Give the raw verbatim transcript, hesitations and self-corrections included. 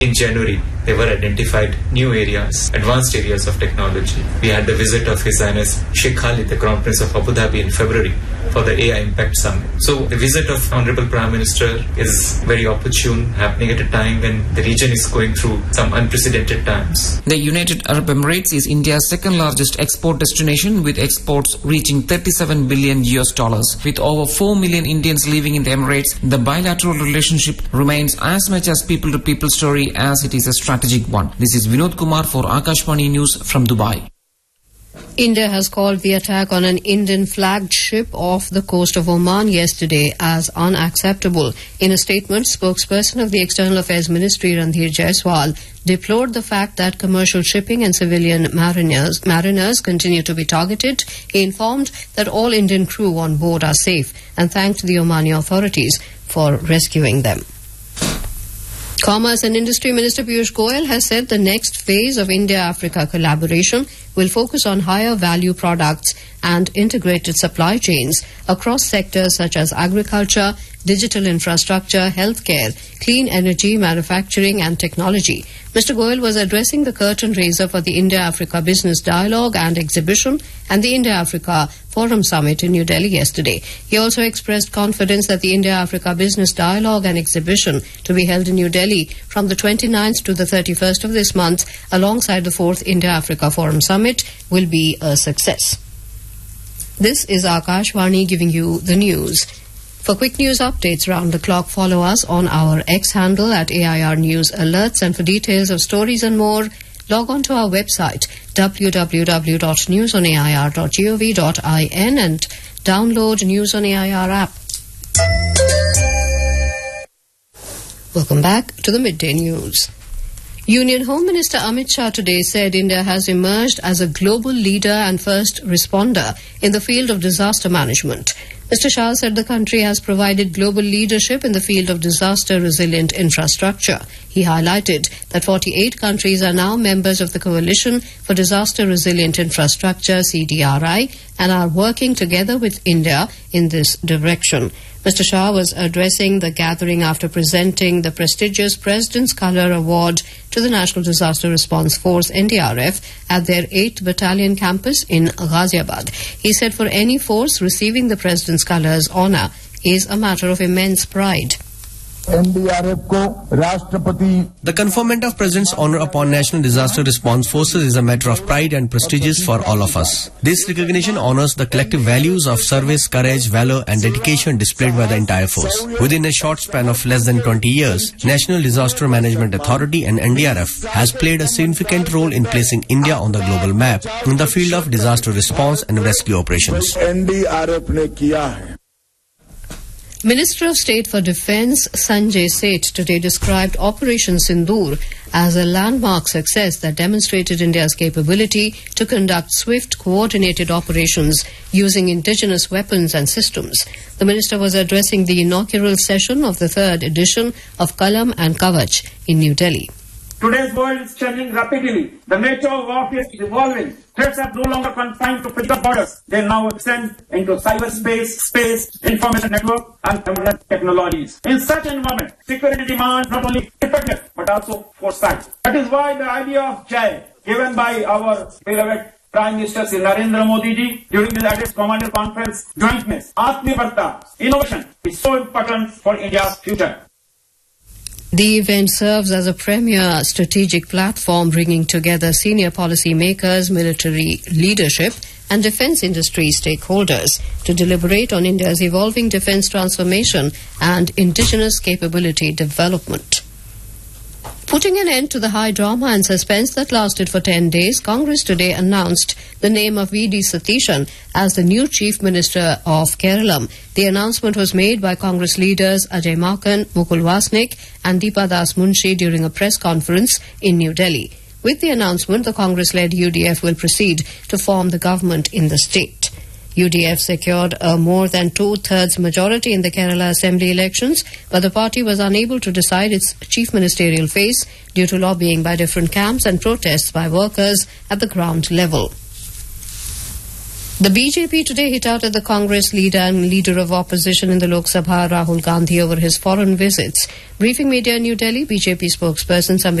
In January, there were identified new areas, advanced areas of technology. We had the visit of His Highness Sheikh Khalid, the Crown Prince of Abu Dhabi, in February for the A I Impact Summit. So the visit of Honorable Prime Minister is very opportune, happening at a time when the region is going through some unprecedented times. The United Arab Emirates is India's second largest export destination, with exports reaching thirty-seven billion U S dollars. With over four million Indians living in the Emirates, the bilateral relationship remains as much as people-to-people story as it is a strategic one. This is Vinod Kumar for Akashvani News from Dubai. India has called the attack on an Indian-flagged ship off the coast of Oman yesterday as unacceptable. In a statement, spokesperson of the External Affairs Ministry, Randhir Jaiswal, deplored the fact that commercial shipping and civilian mariners, mariners continue to be targeted. He informed that all Indian crew on board are safe and thanked the Omani authorities for rescuing them. Commerce and Industry Minister Piyush Goyal has said the next phase of India-Africa collaboration will focus on higher value products and integrated supply chains across sectors such as agriculture, digital infrastructure, healthcare, clean energy, manufacturing and technology. Mister Goyal was addressing the curtain raiser for the India-Africa Business Dialogue and Exhibition and the India-Africa Forum Summit in New Delhi yesterday. He also expressed confidence that the India-Africa Business Dialogue and Exhibition, to be held in New Delhi from the twenty-ninth to the thirty-first of this month alongside the fourth India-Africa Forum Summit, will be a success. This is Akashvani giving you the news. For quick news updates round the clock, follow us on our X handle at A I R News Alerts, and for details of stories and more, log on to our website w w w dot news on a i r dot gov dot in and download News on A I R app. Welcome back to the Midday News. Union Home Minister Amit Shah today said India has emerged as a global leader and first responder in the field of disaster management. Mister Shah said the country has provided global leadership in the field of disaster-resilient infrastructure. He highlighted that forty-eight countries are now members of the Coalition for Disaster-Resilient Infrastructure, C D R I, and are working together with India in this direction. Mister Shah was addressing the gathering after presenting the prestigious President's Colour Award to the National Disaster Response Force, N D R F, at their eighth Battalion campus in Ghaziabad. He said for any force, receiving the President's Colours honour is a matter of immense pride. The conferment of President's Honour upon National Disaster Response Forces is a matter of pride and prestigious for all of us. This recognition honours the collective values of service, courage, valour and dedication displayed by the entire force. Within a short span of less than twenty years, National Disaster Management Authority and N D R F has played a significant role in placing India on the global map in the field of disaster response and rescue operations. Minister of State for Defence Sanjay Seth today described Operation Sindoor as a landmark success that demonstrated India's capability to conduct swift, coordinated operations using indigenous weapons and systems. The minister was addressing the inaugural session of the third edition of Kalam and Kavach in New Delhi. Today's world is changing rapidly. The nature of warfare is evolving. Threats are no longer confined to physical borders. They now extend into cyberspace, space, information network, and technologies. In such an environment, security demands not only preparedness but also foresight. That is why the idea of Jai, given by our beloved Prime Minister Shri Narendra Modi ji during the latest Commander Conference, jointness, Atmanirbharta, innovation is so important for India's future. The event serves as a premier strategic platform bringing together senior policy makers, military leadership and defence industry stakeholders to deliberate on India's evolving defence transformation and indigenous capability development. Putting an end to the high drama and suspense that lasted for ten days, Congress today announced the name of V D Satishan as the new Chief Minister of Kerala. The announcement was made by Congress leaders Ajay Makan, Mukul Wasnik and Deepa Das Munshi during a press conference in New Delhi. With the announcement, the Congress-led U D F will proceed to form the government in the state. U D F secured a more than two-thirds majority in the Kerala Assembly elections, but the party was unable to decide its chief ministerial face due to lobbying by different camps and protests by workers at the ground level. The B J P today hit out at the Congress leader and leader of opposition in the Lok Sabha, Rahul Gandhi, over his foreign visits. Briefing media in New Delhi, B J P spokesperson Samit